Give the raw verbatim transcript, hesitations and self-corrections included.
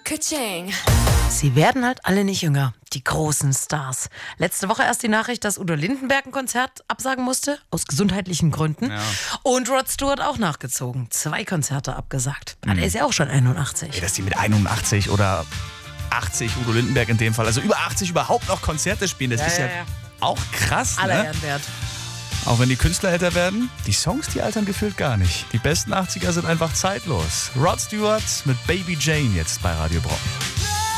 Ka-ching. Sie werden halt alle nicht jünger, die großen Stars. Letzte Woche erst die Nachricht, dass Udo Lindenberg ein Konzert absagen musste, aus gesundheitlichen Gründen. Ja. Und Rod Stewart auch nachgezogen. Zwei Konzerte abgesagt. Mhm. Der ist ja auch schon einundachtzig. Ey, dass die mit einundachtzig oder achtzig, Udo Lindenberg in dem Fall, also über achtzig überhaupt noch Konzerte spielen, das Ja, ist ja, ja, ja. auch krass, Aller ne? Ehren wert. Auch wenn die Künstler älter werden, die Songs, die altern gefühlt gar nicht. Die besten achtziger sind einfach zeitlos. Rod Stewart mit Baby Jane jetzt bei Radio Brocken.